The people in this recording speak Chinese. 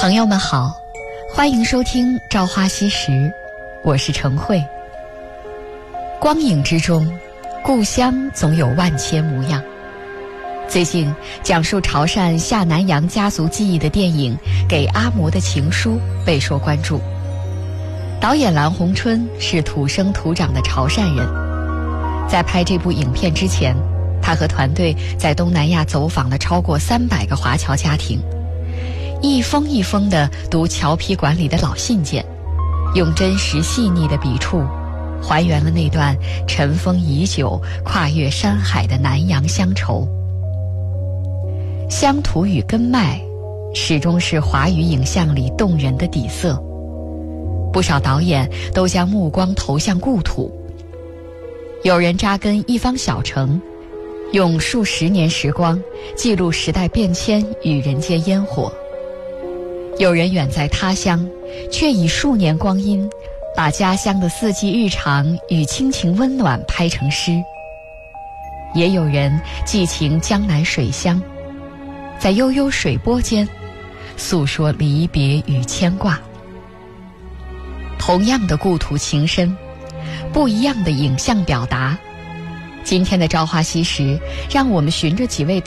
朋友们好，欢迎收听《朝花夕拾》，我是程慧。光影之中，故乡总有万千模样。最近讲述潮汕下南洋家族记忆的电影《给阿嬷的情书》备受关注。导演蓝洪春是土生土长的潮汕人，在拍这部影片之前，他和团队在东南亚走访了超过300个华侨家庭，一封一封地读侨批馆里的老信件，用真实细腻的笔触还原了那段尘封已久、跨越山海的南洋乡愁。乡土与根脉始终是华语影像里动人的底色，不少导演都将目光投向故土。有人扎根一方小城，用数十年时光记录时代变迁与人间烟火；有人远在他乡，却以数年光阴把家乡的四季日常与亲情温暖拍成诗；也有人寄情江南水乡，在悠悠水波间诉说离别与牵挂。同样的故土情深，不一样的影像表达。今天的朝花夕拾，让我们循着几位